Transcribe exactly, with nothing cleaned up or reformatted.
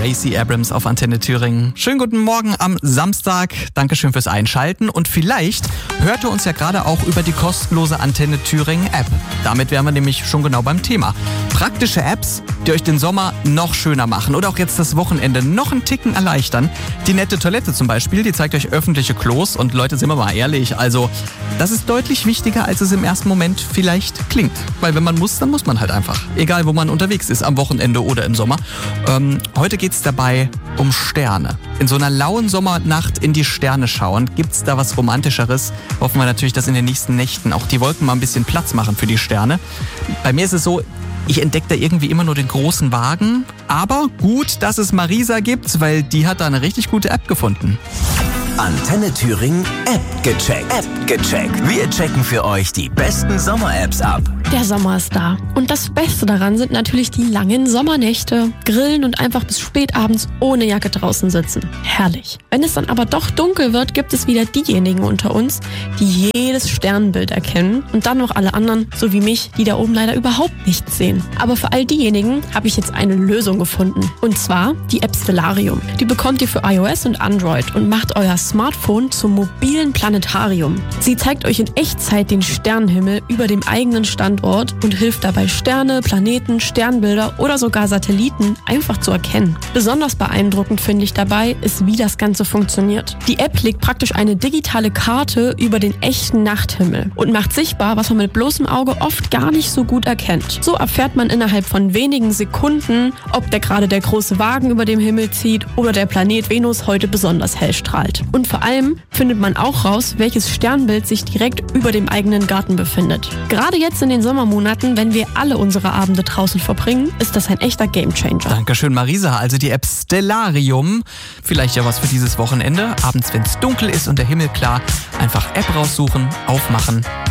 Stacey Abrams auf Antenne Thüringen. Schönen guten Morgen am Samstag. Dankeschön fürs Einschalten. Und vielleicht hört ihr uns ja gerade auch über die kostenlose Antenne Thüringen App. Damit wären wir nämlich schon genau beim Thema. Praktische Apps, die euch den Sommer noch schöner machen oder auch jetzt das Wochenende noch einen Ticken erleichtern. Die nette Toilette zum Beispiel, die zeigt euch öffentliche Klos. Und Leute, sind wir mal ehrlich, also das ist deutlich wichtiger, als es im ersten Moment vielleicht klingt. Weil wenn man muss, dann muss man halt einfach. Egal, wo man unterwegs ist, am Wochenende oder im Sommer. Ähm, heute geht es dabei um Sterne. In so einer lauen Sommernacht in die Sterne schauen, gibt's da was Romantischeres? Hoffen wir natürlich, dass in den nächsten Nächten auch die Wolken mal ein bisschen Platz machen für die Sterne. Bei mir ist es so, ich entdecke da irgendwie immer nur den großen Wagen. Aber gut, dass es Marisa gibt, weil die hat da eine richtig gute App gefunden. Antenne Thüringen App gecheckt. App gecheckt. Wir checken für euch die besten Sommer-Apps ab. Der Sommer ist da. Und das Beste daran sind natürlich die langen Sommernächte. Grillen und einfach bis spät abends ohne Jacke draußen sitzen. Herrlich. Wenn es dann aber doch dunkel wird, gibt es wieder diejenigen unter uns, die jedes Sternbild erkennen. Und dann noch alle anderen, so wie mich, die da oben leider überhaupt nichts sehen. Aber für all diejenigen habe ich jetzt eine Lösung gefunden. Und zwar die App Stellarium. Die bekommt ihr für iOS und Android und macht euer Smartphone zum mobilen Planetarium. Sie zeigt euch in Echtzeit den Sternenhimmel über dem eigenen Standort und hilft dabei, Sterne, Planeten, Sternbilder oder sogar Satelliten einfach zu erkennen. Besonders beeindruckend finde ich dabei, ist, wie das Ganze funktioniert. Die App legt praktisch eine digitale Karte über den echten Nachthimmel und macht sichtbar, was man mit bloßem Auge oft gar nicht so gut erkennt. So erfährt man innerhalb von wenigen Sekunden, ob der gerade der große Wagen über dem Himmel zieht oder der Planet Venus heute besonders hell strahlt. Und vor allem findet man auch raus, welches Sternbild sich direkt über dem eigenen Garten befindet. Gerade jetzt in den Sommermonaten, wenn wir alle unsere Abende draußen verbringen, ist das ein echter Gamechanger. Dankeschön, Marisa. Also die App Stellarium. Vielleicht ja was für dieses Wochenende. Abends, wenn es dunkel ist und der Himmel klar, einfach App raussuchen, aufmachen